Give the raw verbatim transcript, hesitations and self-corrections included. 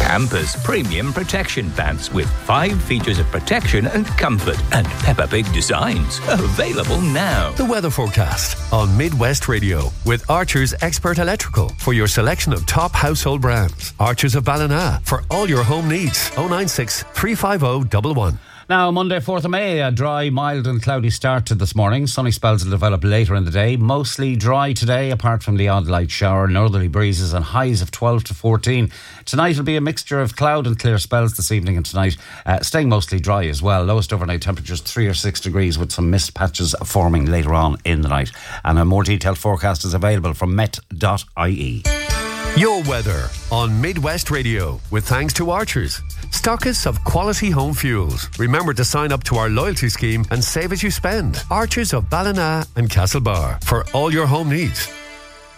Campus Premium Protection Pants with five features of protection and comfort and Peppa Pig designs. Available now. The weather forecast on Midwest Radio with Archer's Expert Electrical for your selection of top household brands. Archer's of Ballina for all your home needs. oh nine six, three five oh, one one. Now, Monday, fourth of May, a dry, mild and cloudy start to this morning. Sunny spells will develop later in the day. Mostly dry today, apart from the odd light shower. Northerly breezes and highs of twelve to fourteen. Tonight will be a mixture of cloud and clear spells this evening and tonight. Uh, staying mostly dry as well. Lowest overnight temperatures three or six degrees with some mist patches forming later on in the night. And a more detailed forecast is available from met dot I E. Your weather on Midwest Radio with thanks to Archers, stockists of quality home fuels. Remember to sign up to our loyalty scheme and save as you spend. Archers of Ballina and Castlebar for all your home needs.